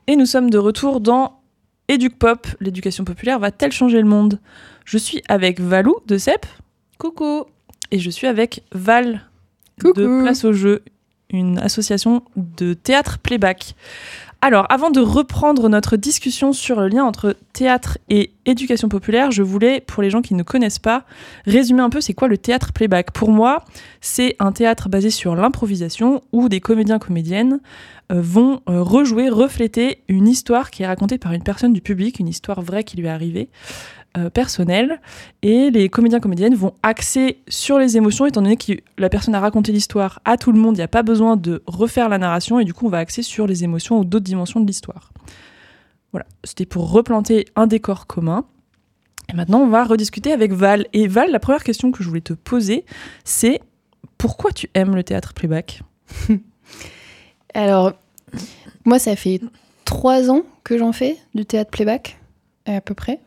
Et nous sommes de retour dans EducPop, l'éducation populaire va-t-elle changer le monde ? Je suis avec Valou de CEP. Coucou. Et je suis avec Val Coucou. de Place au Jeu, une association de théâtre playback. Alors, avant de reprendre notre discussion sur le lien entre théâtre et éducation populaire, je voulais, pour les gens qui ne connaissent pas, résumer un peu c'est quoi le théâtre playback. Pour moi, c'est un théâtre basé sur l'improvisation où des comédiens-comédiennes vont rejouer, refléter une histoire qui est racontée par une personne du public, une histoire vraie qui lui est arrivée, personnelle. Et les comédiens-comédiennes vont axer sur les émotions, étant donné que la personne a raconté l'histoire à tout le monde, il n'y a pas besoin de refaire la narration, et du coup on va axer sur les émotions ou d'autres dimensions de l'histoire. Voilà, c'était pour replanter un décor commun. Et maintenant on va rediscuter avec Val. Et Val, la première question que je voulais te poser, c'est pourquoi tu aimes le théâtre playback ? Alors, moi ça fait 3 ans que j'en fais du théâtre playback, à peu près.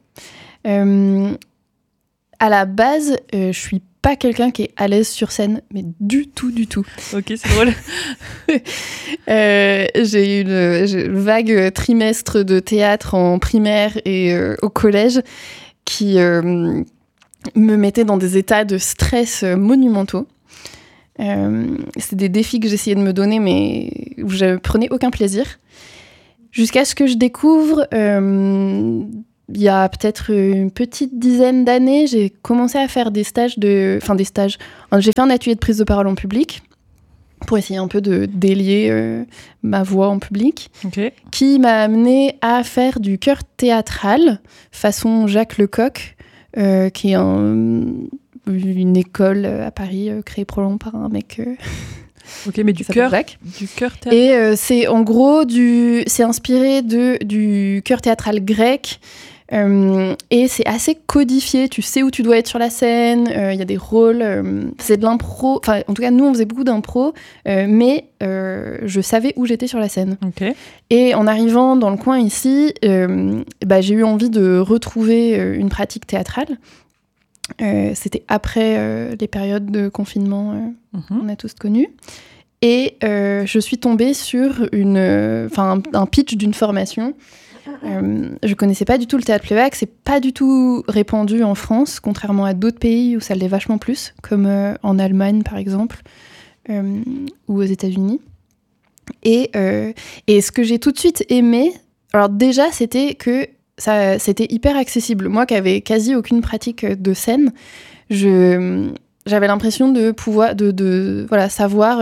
À la base, je suis pas quelqu'un qui est à l'aise sur scène, mais du tout. Ok, c'est drôle. J'ai eu le vague trimestre de théâtre en primaire et au collège qui me mettait dans des états de stress monumentaux. C'est des défis que j'essayais de me donner, mais où je prenais aucun plaisir. Jusqu'à ce que je découvre... il y a peut-être une petite dizaine d'années, j'ai commencé à faire des stages. J'ai fait un atelier de prise de parole en public pour essayer un peu de délier ma voix en public, qui m'a amené à faire du chœur théâtral, façon Jacques Lecoq, qui est une école à Paris créée probablement par un mec... Ok, mais du chœur théâtral. Et c'est en gros c'est inspiré du chœur théâtral grec. Et c'est assez codifié, tu sais où tu dois être sur la scène, il y a des rôles, c'est de l'impro, enfin en tout cas nous on faisait beaucoup d'impro, mais je savais où j'étais sur la scène. Okay. Et en arrivant dans le coin ici, j'ai eu envie de retrouver une pratique théâtrale. C'était après les périodes de confinement on a tous connu. Et je suis tombée sur un pitch d'une formation. Je connaissais pas du tout le théâtre playback, c'est pas du tout répandu en France, contrairement à d'autres pays où ça l'est vachement plus, comme en Allemagne par exemple, ou aux États-Unis. Et ce que j'ai tout de suite aimé, alors déjà c'était que c'était hyper accessible. Moi qui avais quasi aucune pratique de scène, j'avais l'impression de pouvoir savoir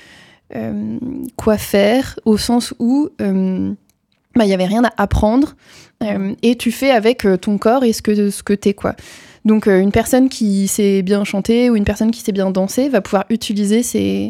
quoi faire, au sens où il y avait rien à apprendre et tu fais avec ton corps et ce que t'es, quoi. Donc une personne qui sait bien chanter ou une personne qui sait bien danser va pouvoir utiliser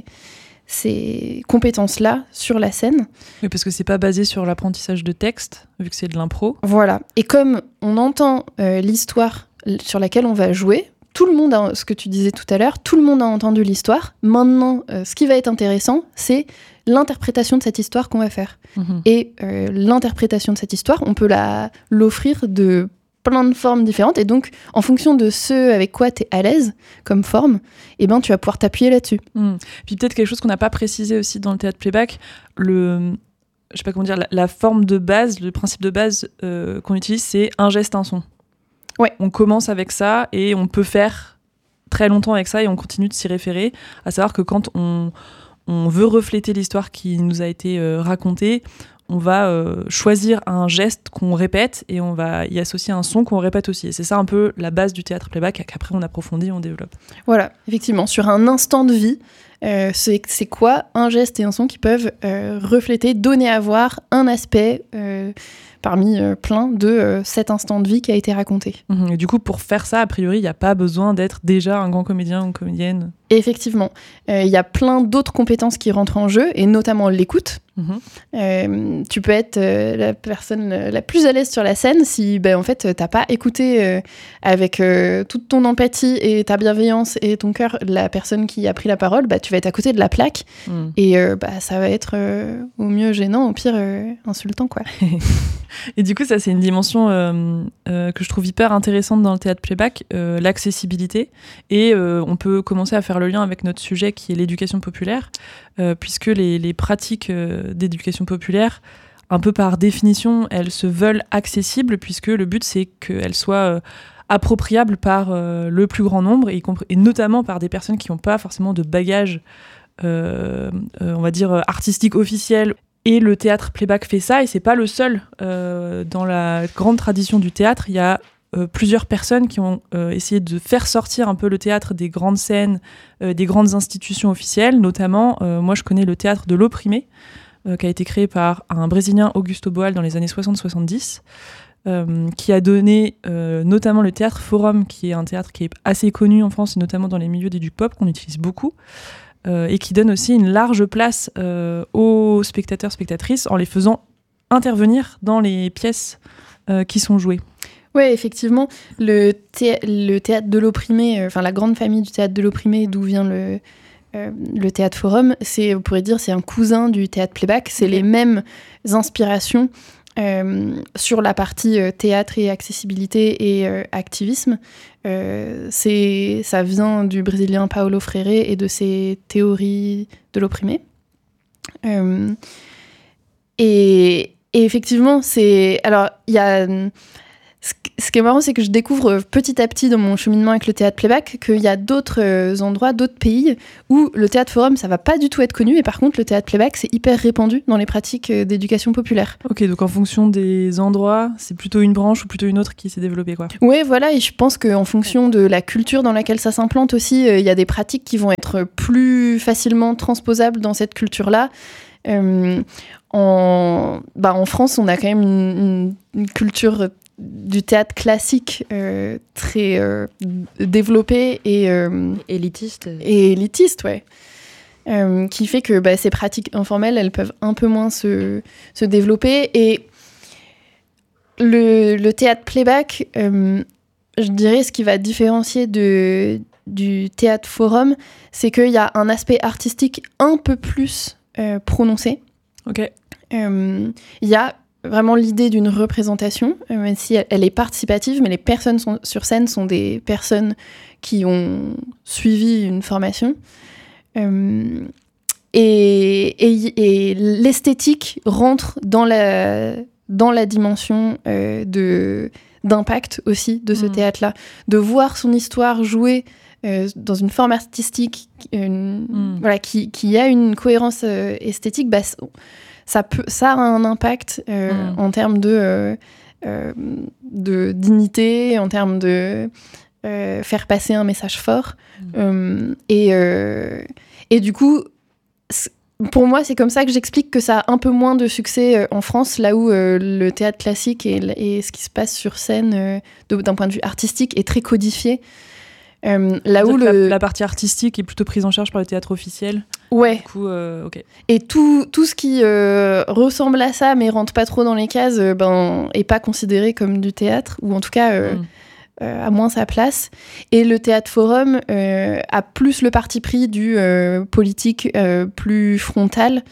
ces compétences-là sur la scène. Oui, parce que c'est pas basé sur l'apprentissage de texte, vu que c'est de l'impro. Voilà. Et comme on entend l'histoire sur laquelle on va jouer, tout le monde ce que tu disais tout à l'heure, tout le monde a entendu l'histoire. Maintenant, ce qui va être intéressant, c'est l'interprétation de cette histoire qu'on va faire. Et l'interprétation de cette histoire, on peut l'offrir de plein de formes différentes. Et donc, en fonction de ce avec quoi tu es à l'aise comme forme, tu vas pouvoir t'appuyer là-dessus. Puis peut-être quelque chose qu'on n'a pas précisé aussi dans le théâtre playback, je sais pas comment dire, la forme de base, le principe de base qu'on utilise, c'est un geste, un son. Ouais. On commence avec ça et on peut faire très longtemps avec ça et on continue de s'y référer. À savoir que quand on veut refléter l'histoire qui nous a été racontée, on va choisir un geste qu'on répète et on va y associer un son qu'on répète aussi. Et c'est ça un peu la base du théâtre playback, qu'après on approfondit, on développe. Voilà, effectivement, sur un instant de vie, c'est quoi un geste et un son qui peuvent refléter, donner à voir un aspect parmi plein de cet instant de vie qui a été raconté. Et du coup, pour faire ça, a priori, il n'y a pas besoin d'être déjà un grand comédien ou comédienne. Effectivement. Il y a plein d'autres compétences qui rentrent en jeu, et notamment l'écoute. Tu peux être la personne la plus à l'aise sur la scène si en fait t'as pas écouté avec toute ton empathie et ta bienveillance et ton cœur la personne qui a pris la parole, tu vas être à côté de la plaque et ça va être au mieux gênant, au pire insultant, quoi. Et du coup ça c'est une dimension que je trouve hyper intéressante dans le théâtre playback, l'accessibilité, et on peut commencer à faire le lien avec notre sujet qui est l'éducation populaire, puisque les pratiques d'éducation populaire un peu par définition, elles se veulent accessibles, puisque le but, c'est qu'elles soient appropriables par le plus grand nombre, et notamment par des personnes qui n'ont pas forcément de bagage, on va dire, artistique officiel. Et le théâtre playback fait ça, et c'est pas le seul. Dans la grande tradition du théâtre, il y a plusieurs personnes qui ont essayé de faire sortir un peu le théâtre des grandes scènes, des grandes institutions officielles. Notamment, moi je connais le théâtre de l'opprimé, qui a été créé par un Brésilien, Augusto Boal, dans les années 60-70, qui a donné notamment le théâtre Forum, qui est un théâtre qui est assez connu en France, et notamment dans les milieux du pop, qu'on utilise beaucoup. Et qui donne aussi une large place aux spectateurs, spectatrices, en les faisant intervenir dans les pièces qui sont jouées. Oui, effectivement, le théâtre de l'opprimé, la grande famille du théâtre de l'opprimé, d'où vient le théâtre Forum, on pourrait dire, c'est un cousin du théâtre playback, c'est les mêmes inspirations sur la partie théâtre et accessibilité et activisme. Ça vient du Brésilien Paulo Freire et de ses théories de l'opprimé. Et effectivement, il y a... Ce qui est marrant, c'est que je découvre petit à petit dans mon cheminement avec le théâtre playback qu'il y a d'autres endroits, d'autres pays où le théâtre forum, ça va pas du tout être connu, et par contre le théâtre playback, c'est hyper répandu dans les pratiques d'éducation populaire. Ok, donc en fonction des endroits, c'est plutôt une branche ou plutôt une autre qui s'est développée, quoi. Oui, voilà, et je pense qu'en fonction de la culture dans laquelle ça s'implante aussi, il y a des pratiques qui vont être plus facilement transposables dans cette culture-là. En France, on a quand même une culture du théâtre classique très développé et élitiste. Et élitiste, ouais. Qui fait que ces pratiques informelles, elles peuvent un peu moins se développer. Et le théâtre playback, je dirais, ce qui va différencier du théâtre forum, c'est qu'il y a un aspect artistique un peu plus prononcé. Ok. Il y a vraiment l'idée d'une représentation, même si elle est participative, mais les personnes sur scène sont des personnes qui ont suivi une formation. Et l'esthétique rentre dans la dimension d'impact aussi de ce théâtre-là. De voir son histoire jouée dans une forme artistique qui a une cohérence esthétique, ça a un impact en termes de dignité, en termes de faire passer un message fort. Et du coup, pour moi, c'est comme ça que j'explique que ça a un peu moins de succès en France, là où le théâtre classique et ce qui se passe sur scène d'un point de vue artistique est très codifié. Là où la partie artistique est plutôt prise en charge par le théâtre officiel. Ouais. Du coup, ok. Et tout ce qui ressemble à ça, mais rentre pas trop dans les cases, est pas considéré comme du théâtre, ou en tout cas a moins sa place. Et le théâtre forum a plus le parti pris du politique plus frontal.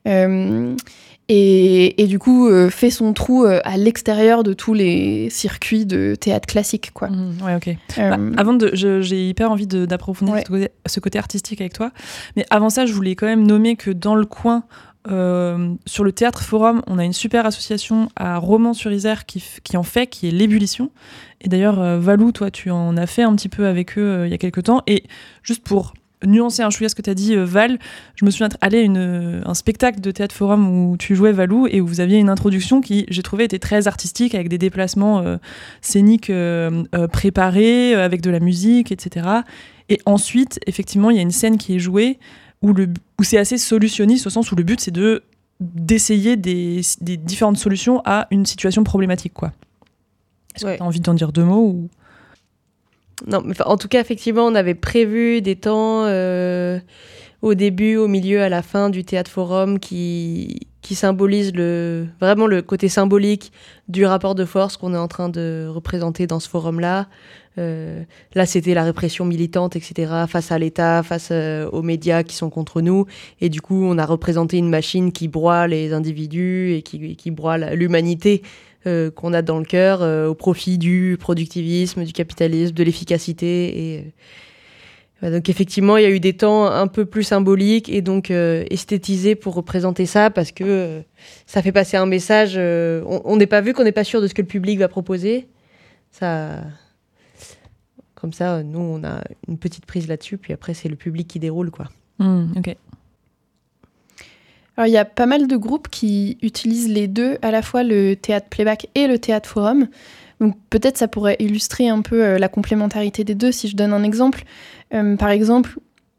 Et du coup, fait son trou à l'extérieur de tous les circuits de théâtre classique, quoi. Ouais, ok. J'ai hyper envie d'approfondir ce côté artistique avec toi. Mais avant ça, je voulais quand même nommer que dans le coin, sur le théâtre forum, on a une super association à Romans-sur-Isère qui est l'Ébullition. Et d'ailleurs, Valou, toi, tu en as fait un petit peu avec eux il y a quelques temps. Et juste pour nuancer un chouïa ce que tu as dit, Val, je me souviens aller à un spectacle de théâtre forum où tu jouais Valou et où vous aviez une introduction qui, j'ai trouvé, était très artistique, avec des déplacements scéniques préparés, avec de la musique, etc. Et ensuite, effectivement, il y a une scène qui est jouée où c'est assez solutionniste, au sens où le but, c'est d'essayer des différentes solutions à une situation problématique, quoi. Est-ce que tu as envie d'en dire deux mots ou... Non, mais en tout cas, effectivement, on avait prévu des temps au début, au milieu, à la fin du théâtre forum qui symbolise vraiment le côté symbolique du rapport de force qu'on est en train de représenter dans ce forum-là. Là, c'était la répression militante, etc., face à l'État, face aux médias qui sont contre nous. Et du coup, on a représenté une machine qui broie les individus et qui broie l'humanité qu'on a dans le cœur au profit du productivisme, du capitalisme, de l'efficacité. Et Donc effectivement, il y a eu des temps un peu plus symboliques et donc esthétisés pour représenter ça parce que ça fait passer un message. On n'est pas vu qu'on n'est pas sûr de ce que le public va proposer. Ça, comme ça, nous, on a une petite prise là-dessus, puis après, c'est le public qui déroule, quoi. Ok. Alors, il y a pas mal de groupes qui utilisent les deux, à la fois le théâtre playback et le théâtre forum. Donc peut-être ça pourrait illustrer un peu la complémentarité des deux si je donne un exemple. Par exemple,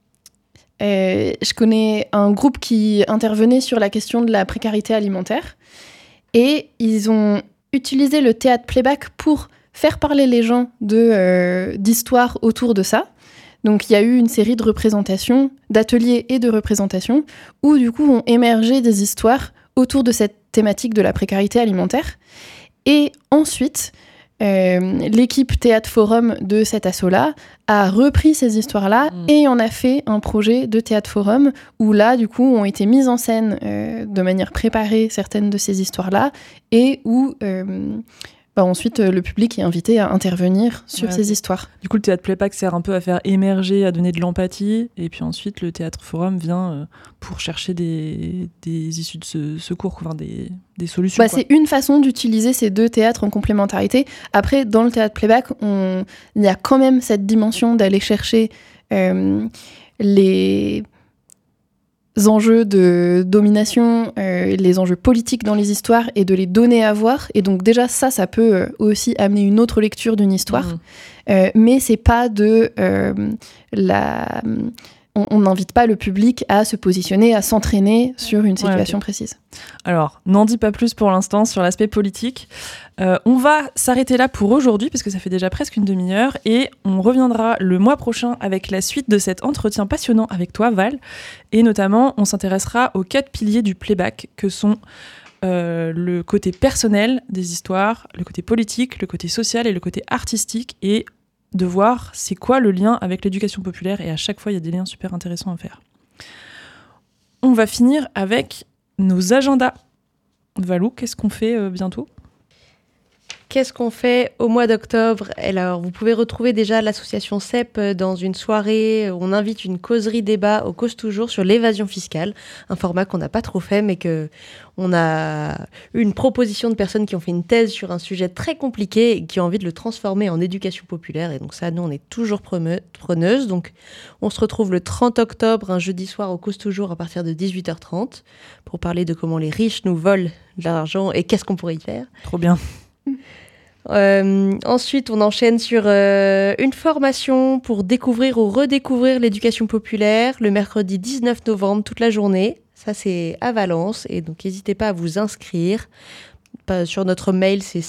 je connais un groupe qui intervenait sur la question de la précarité alimentaire et ils ont utilisé le théâtre playback pour faire parler les gens d'histoires autour de ça. Donc il y a eu une série de représentations, d'ateliers et de représentations où du coup ont émergé des histoires autour de cette thématique de la précarité alimentaire. Et ensuite, l'équipe Théâtre Forum de cet asso-là a repris ces histoires-là et en a fait un projet de Théâtre Forum où là, du coup, ont été mises en scène de manière préparée certaines de ces histoires-là et où ensuite le public est invité à intervenir sur ces histoires. Du coup, le théâtre playback sert un peu à faire émerger, à donner de l'empathie et puis ensuite le Théâtre Forum vient pour chercher des issues de secours, enfin, des solutions. C'est une façon d'utiliser ces deux théâtres en complémentarité. Après, dans le théâtre playback, il y a quand même cette dimension d'aller chercher les enjeux de domination, les enjeux politiques dans les histoires et de les donner à voir. Et donc déjà, ça peut aussi amener une autre lecture d'une histoire. Mais c'est pas on n'invite pas le public à se positionner, à s'entraîner sur une situation précise. Alors, n'en dis pas plus pour l'instant sur l'aspect politique. On va s'arrêter là pour aujourd'hui, parce que ça fait déjà presque une demi-heure, et on reviendra le mois prochain avec la suite de cet entretien passionnant avec toi, Val. Et notamment, on s'intéressera aux 4 piliers du playback, que sont le côté personnel des histoires, le côté politique, le côté social et le côté artistique, et de voir c'est quoi le lien avec l'éducation populaire, et à chaque fois il y a des liens super intéressants à faire. On va finir avec nos agendas. Valou, qu'est-ce qu'on fait bientôt ? Qu'est-ce qu'on fait au mois d'octobre ? Alors, vous pouvez retrouver déjà l'association CEP dans une soirée où on invite une causerie débat au Cause Toujours sur l'évasion fiscale, un format qu'on n'a pas trop fait, mais on a eu une proposition de personnes qui ont fait une thèse sur un sujet très compliqué et qui ont envie de le transformer en éducation populaire. Et donc ça, nous, on est toujours preneuses. Donc, on se retrouve le 30 octobre, un jeudi soir au Cause Toujours à partir de 18h30 pour parler de comment les riches nous volent de l'argent et qu'est-ce qu'on pourrait y faire. Trop bien. Ensuite, on enchaîne sur une formation pour découvrir ou redécouvrir l'éducation populaire le mercredi 19 novembre toute la journée. Ça, c'est à Valence et donc n'hésitez pas à vous inscrire. Sur notre mail, c'est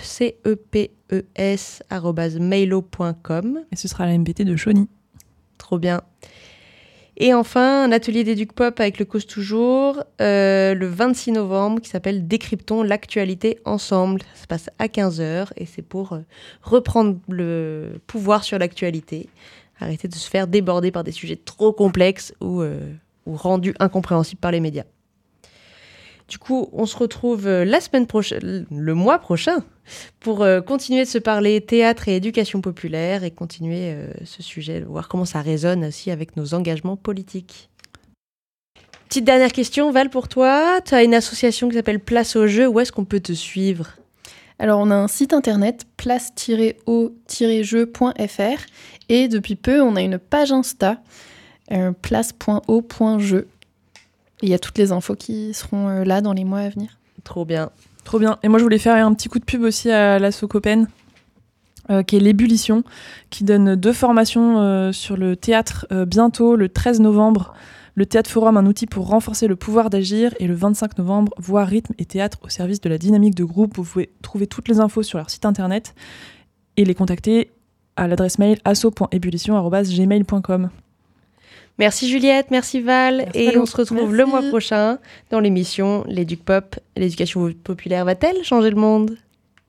cepes@mailo.com. Et ce sera à la MBT de Chauny. Trop bien. Et enfin, un atelier d'éduc-pop avec le Cause Toujours, le 26 novembre, qui s'appelle « Décryptons l'actualité ensemble ». Ça se passe à 15h et c'est pour reprendre le pouvoir sur l'actualité, arrêter de se faire déborder par des sujets trop complexes ou rendus incompréhensibles par les médias. Du coup, on se retrouve le mois prochain, pour continuer de se parler théâtre et éducation populaire et continuer ce sujet, voir comment ça résonne aussi avec nos engagements politiques. Petite dernière question, Val, pour toi. Tu as une association qui s'appelle Place au Jeu. Où est-ce qu'on peut te suivre ? Alors, on a un site internet, place-au-jeu.fr, et depuis peu, on a une page Insta, place.au.jeu. Il y a toutes les infos qui seront là dans les mois à venir. Trop bien. Trop bien. Et moi, je voulais faire un petit coup de pub aussi à l'asso Copen, qui est l'Ébullition, qui donne 2 formations sur le théâtre bientôt, le 13 novembre. Le Théâtre Forum, un outil pour renforcer le pouvoir d'agir. Et le 25 novembre, voix, rythme et théâtre au service de la dynamique de groupe. Vous pouvez trouver toutes les infos sur leur site internet et les contacter à l'adresse mail asso.ébullition@gmail.com. Merci Juliette, merci Val. Merci et Valou. on se retrouve le mois prochain dans l'émission L'Éduc-Pop. L'éducation populaire va-t-elle changer le monde ?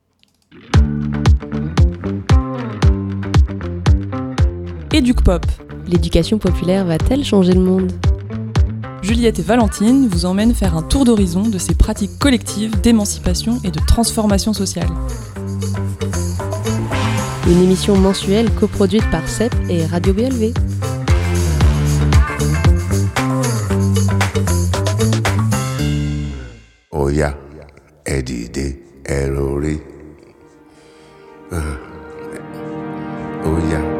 Éduc-Pop. L'éducation populaire va-t-elle changer le monde ? Juliette et Valentine vous emmènent faire un tour d'horizon de ces pratiques collectives d'émancipation et de transformation sociale. Une émission mensuelle coproduite par CEP et Radio BLV. Oya, Edide, Elori. Oya.